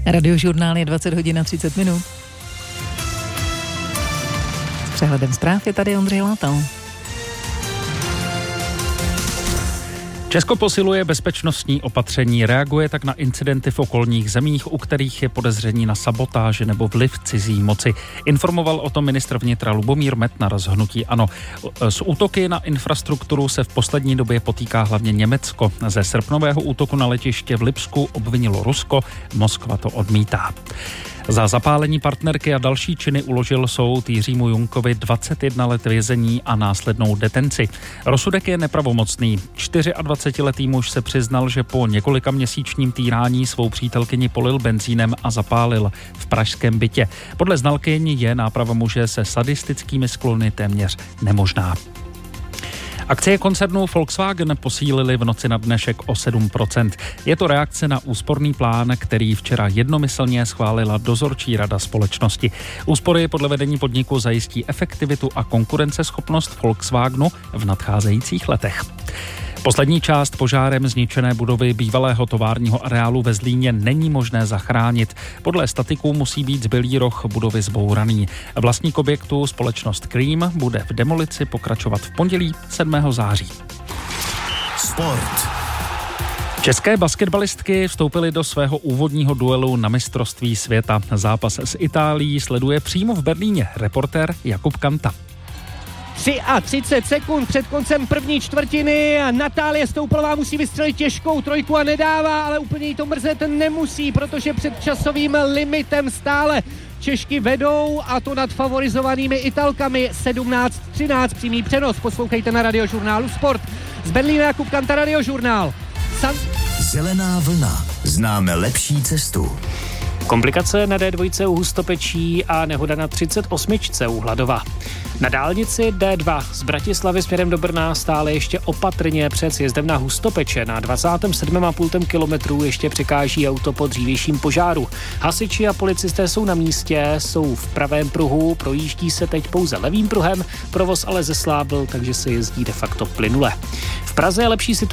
Radiožurnál je 20 hodin a 30 minut. S přehledem zpráv je tady Ondřej Látal. Česko posiluje bezpečnostní opatření, reaguje tak na incidenty v okolních zemích, u kterých je podezření na sabotáži nebo vliv cizí moci. Informoval o tom ministr vnitra Lubomír Metnar z hnutí ANO. S útoky na infrastrukturu se v poslední době potýká hlavně Německo. Ze srpnového útoku na letiště v Lipsku obvinilo Rusko, Moskva to odmítá. Za zapálení partnerky a další činy uložil soud Jiřímu Junkovi 21 let vězení a následnou detenci. Rozsudek je nepravomocný. 24letý muž se přiznal, že po několika měsíčním týrání svou přítelkyni polil benzínem a zapálil v pražském bytě. Podle znalkyň je náprava muže se sadistickými sklony téměř nemožná. Akcie koncernu Volkswagen posílily v noci na dnešek o 7%. Je to reakce na úsporný plán, který včera jednomyslně schválila dozorčí rada společnosti. Úspory podle vedení podniku zajistí efektivitu a konkurenceschopnost Volkswagenu v nadcházejících letech. Poslední část požárem zničené budovy bývalého továrního areálu ve Zlíně není možné zachránit. Podle statiků musí být zbylý roh budovy zbouraný. Vlastník objektu, společnost Cream, bude v demolici pokračovat v pondělí 7. září. Sport. České basketbalistky vstoupily do svého úvodního duelu na mistrovství světa. Zápas s Itálií sleduje přímo v Berlíně reportér Jakub Kanta. 33 sekund před koncem první čtvrtiny a Natálie Stoupalová musí vystřelit těžkou trojku a nedává, ale úplně jí to mrzet nemusí, protože před časovým limitem stále Češky vedou, a to nad favorizovanými Italkami 17-13. Přímý přenos poslouchejte na Radiožurnálu Sport. Z Berlína Jakub Kanta, Radiožurnál. Zelená vlna. Známe lepší cestu. Komplikace na D2 u Hustopečí a nehoda na 38 u Hladova. Na dálnici D2 z Bratislavy směrem do Brna stále ještě opatrně před sjezdem na Hustopeče. Na 27,5 kilometru ještě překáží auto po dřívějším požáru. Hasiči a policisté jsou na místě, jsou v pravém pruhu, projíždí se teď pouze levým pruhem, provoz ale zeslábil, takže se jezdí de facto plynule. V Praze je lepší situace